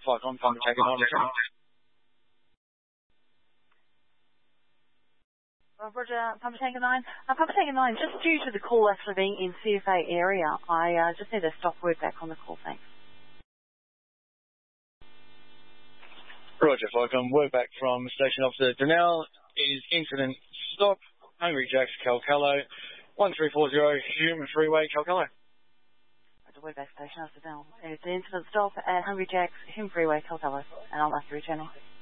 Fuck, I'm taking on. Roger, Papa Tango 9. Papa Tango 9, just due to the call actually being in CFA area, I just need to stop word back on the call, thanks. Roger, Falcon. Word back from Station Officer Donnell. Is incident stop, Hungry Jack's Calcalo, 1340 Hume Freeway, Calcalo. Roger, word back Station Officer Donnell. It's the incident stop at Hungry Jack's, Hume Freeway, Calcalo, and I'll ask you returning.